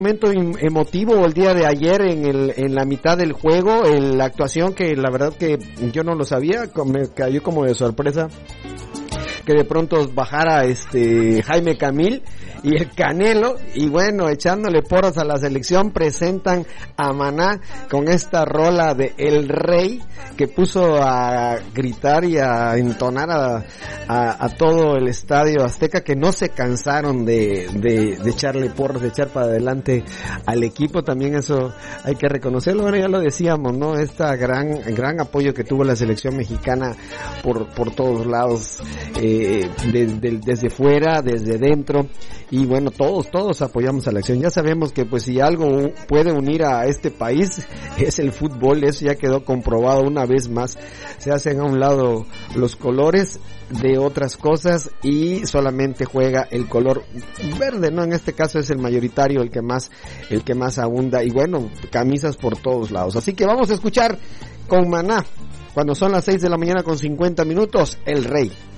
Momento emotivo el día de ayer en la mitad del juego, en la actuación que la verdad que yo no lo sabía, me cayó como de sorpresa que de pronto bajara Jaime Camil y el Canelo, y bueno, echándole porras a la selección, presentan a Maná con esta rola de El Rey, que puso a gritar y a entonar a todo el estadio Azteca, que no se cansaron de echarle porras, de echar para adelante al equipo. También eso hay que reconocerlo. Bueno, ya lo decíamos, ¿no? Esta gran apoyo que tuvo la selección mexicana por todos lados, desde fuera, desde dentro, y bueno, todos apoyamos a la acción. Ya sabemos que pues si algo puede unir a este país es el fútbol, eso ya quedó comprobado una vez más. Se hacen a un lado los colores de otras cosas y solamente juega el color verde, ¿no? En este caso es el mayoritario, el que más abunda, y bueno, camisas por todos lados. Así que vamos a escuchar con Maná, cuando son las 6 de la mañana con 50 minutos, El Rey.